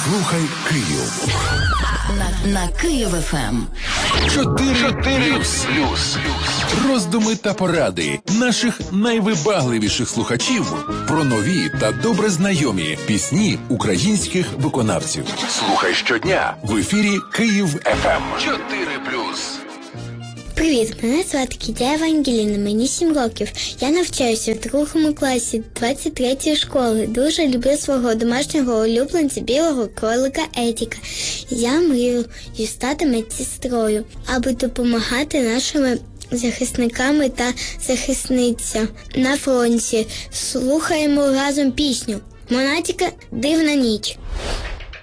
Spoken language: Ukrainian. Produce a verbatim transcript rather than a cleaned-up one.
Слухай Київ. На, на Київ еф ем. Чотири плюс. Роздуми та поради наших найвибагливіших слухачів про нові та добре знайомі пісні українських виконавців. Слухай щодня в ефірі Київ еф ем. Чотири плюс. Привіт, мене звати Кітяєва Ангеліна, мені сім років. Я навчаюся в другому класі двадцять третьої школи. Дуже люблю свого домашнього улюбленця білого кролика Едіка. Я мрію стати медсестрою, аби допомагати нашим захисниками та захисницям на фронті. Слухаємо разом пісню «Монатіка. Дивна ніч».